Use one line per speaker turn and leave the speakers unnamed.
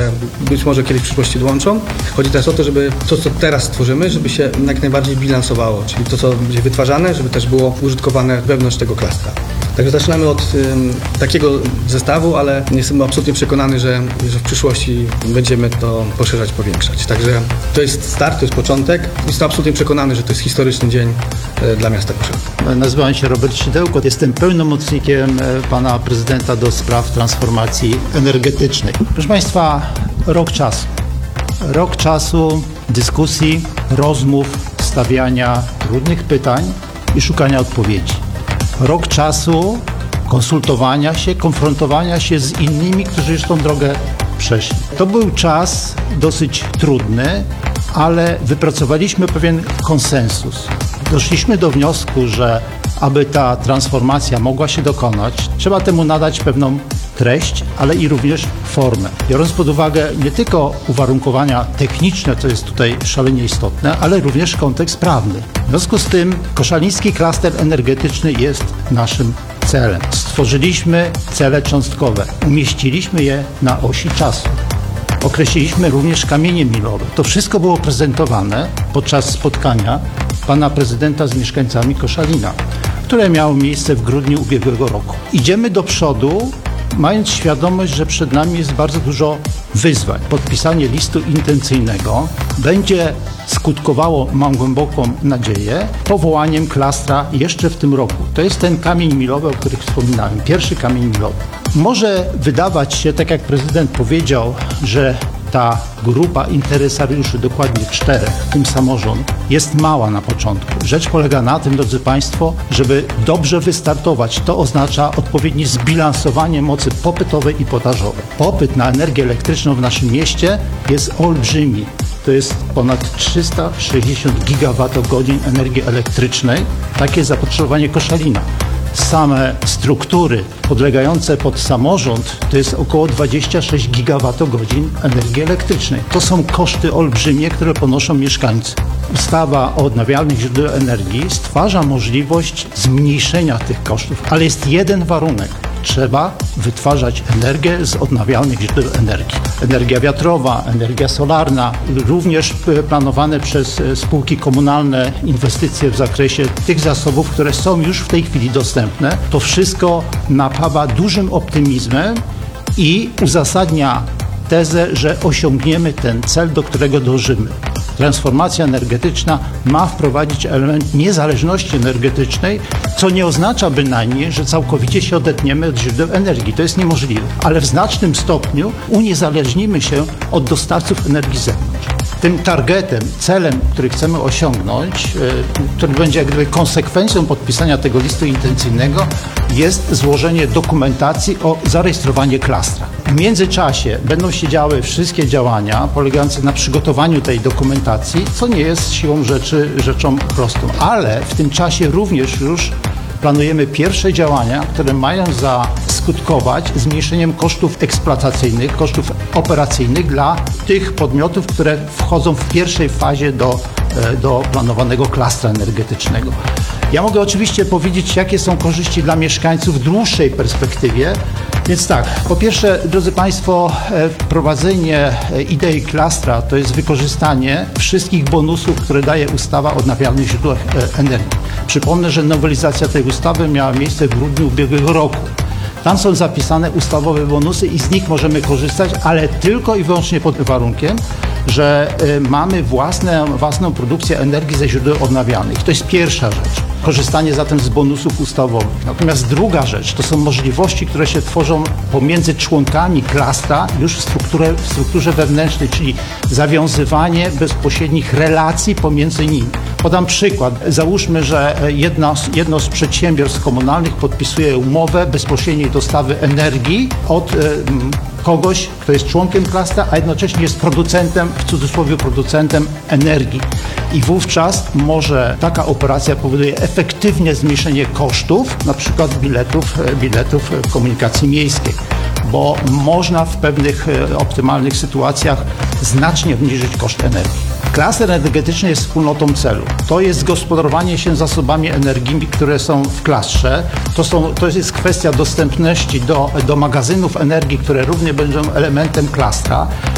które być może kiedyś w przyszłości dołączą. Chodzi teraz o to, żeby to, co teraz stworzymy, żeby się jak najbardziej bilansowało, czyli to, co będzie wytwarzane, żeby też było użytkowane wewnątrz tego klastra. Także zaczynamy od takiego zestawu, ale jestem absolutnie przekonany, że w przyszłości będziemy to poszerzać, powiększać. Także to jest start, to jest początek. Jestem absolutnie przekonany, że to jest historyczny dzień dla miasta Koszalin.
Nazywam się Robert Sidełko. Jestem pełnomocnikiem pana prezydenta do spraw transformacji energetycznej. Proszę państwa, rok czasu. Rok czasu dyskusji, rozmów, stawiania trudnych pytań i szukania odpowiedzi. Rok czasu konsultowania się, konfrontowania się z innymi, którzy już tą drogę przeszli. To był czas dosyć trudny, ale wypracowaliśmy pewien konsensus. Doszliśmy do wniosku, że aby ta transformacja mogła się dokonać, trzeba temu nadać pewną treść, ale i również formę. Biorąc pod uwagę nie tylko uwarunkowania techniczne, co jest tutaj szalenie istotne, ale również kontekst prawny. W związku z tym koszaliński klaster energetyczny jest naszym celem. Stworzyliśmy cele cząstkowe, umieściliśmy je na osi czasu. Określiliśmy również kamienie milowe. To wszystko było prezentowane podczas spotkania pana prezydenta z mieszkańcami Koszalina, które miało miejsce w grudniu ubiegłego roku. Idziemy do przodu, mając świadomość, że przed nami jest bardzo dużo wyzwań. Podpisanie listu intencyjnego będzie skutkowało, mam głęboką nadzieję, powołaniem klastra jeszcze w tym roku. To jest ten kamień milowy, o którym wspominałem, pierwszy kamień milowy. Może wydawać się, tak jak prezydent powiedział, że ta grupa interesariuszy, dokładnie 4, w tym samorząd, jest mała na początku. Rzecz polega na tym, drodzy Państwo, żeby dobrze wystartować. To oznacza odpowiednie zbilansowanie mocy popytowej i podażowej. Popyt na energię elektryczną w naszym mieście jest olbrzymi. To jest ponad 360 gigawatogodzin energii elektrycznej. Takie jest zapotrzebowanie Koszalina. Same struktury podlegające pod samorząd to jest około 26 gigawatogodzin energii elektrycznej. To są koszty olbrzymie, które ponoszą mieszkańcy. Ustawa o odnawialnych źródłach energii stwarza możliwość zmniejszenia tych kosztów, ale jest jeden warunek. Trzeba wytwarzać energię z odnawialnych źródeł energii. Energia wiatrowa, energia solarna, również planowane przez spółki komunalne inwestycje w zakresie tych zasobów, które są już w tej chwili dostępne. To wszystko napawa dużym optymizmem i uzasadnia tezę, że osiągniemy ten cel, do którego dążymy. Transformacja energetyczna ma wprowadzić element niezależności energetycznej, co nie oznacza bynajmniej, że całkowicie się odetniemy od źródeł energii. To jest niemożliwe. Ale w znacznym stopniu uniezależnimy się od dostawców energii z zewnątrz. Tym targetem, celem, który chcemy osiągnąć, który będzie jak gdyby konsekwencją podpisania tego listu intencyjnego, jest złożenie dokumentacji o zarejestrowanie klastra. W międzyczasie będą się działy wszystkie działania polegające na przygotowaniu tej dokumentacji, co nie jest siłą rzeczy rzeczą prostą. Ale w tym czasie również już planujemy pierwsze działania, które mają zaskutkować zmniejszeniem kosztów eksploatacyjnych, kosztów operacyjnych dla tych podmiotów, które wchodzą w pierwszej fazie do planowanego klastra energetycznego. Ja mogę oczywiście powiedzieć, jakie są korzyści dla mieszkańców w dłuższej perspektywie. Więc tak, po pierwsze, drodzy Państwo, wprowadzenie idei klastra to jest wykorzystanie wszystkich bonusów, które daje ustawa o odnawialnych źródłach energii. Przypomnę, że nowelizacja tej ustawy miała miejsce w grudniu ubiegłego roku. Tam są zapisane ustawowe bonusy i z nich możemy korzystać, ale tylko i wyłącznie pod warunkiem, że mamy własną produkcję energii ze źródeł odnawialnych. To jest pierwsza rzecz. Korzystanie zatem z bonusów ustawowych. Natomiast druga rzecz to są możliwości, które się tworzą pomiędzy członkami klastra już w strukturze wewnętrznej, czyli zawiązywanie bezpośrednich relacji pomiędzy nimi. Podam przykład. Załóżmy, że jedno z przedsiębiorstw komunalnych podpisuje umowę bezpośredniej dostawy energii od kogoś, kto jest członkiem klastra, a jednocześnie jest producentem, w cudzysłowie producentem energii. I wówczas może taka operacja powoduje efektywne zmniejszenie kosztów, na przykład biletów komunikacji miejskiej, bo można w pewnych optymalnych sytuacjach znacznie obniżyć koszt energii. Klaster energetyczny jest wspólnotą celu. To jest gospodarowanie się zasobami energii, które są w klastrze. To jest kwestia dostępności do magazynów energii, które również będą elementem klastra.